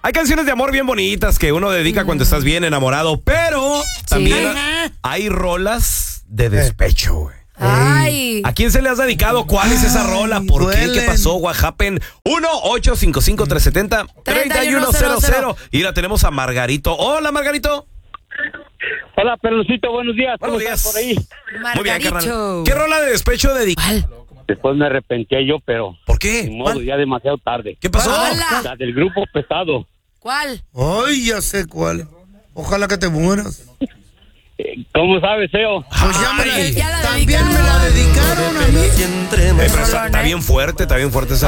Hay canciones de amor bien bonitas que uno dedica cuando estás bien enamorado, pero también hay rolas de despecho, güey. Ay. ¿A quién se le has dedicado? ¿Cuál es esa rola? ¿Por qué? ¿Qué pasó? What happened? 1-855-370-3100. Y la tenemos a Margarito. Hola, Margarito. Hola, Peloncito, buenos días. Buenos días. ¿Cómo estás por ahí? Muy bien, Margarito. carnal. ¿Qué rola de despecho dedicas? Después me arrepentí yo, pero ¿Por qué? de modo ya demasiado tarde. ¿Qué pasó? Hola. La del grupo pesado. ¿Cuál? Ay, ya sé cuál. Ojalá que te mueras. ¿Cómo sabes, Eo? Pues ya Ya la también me la dedicaron a mí. Pero está bien fuerte esa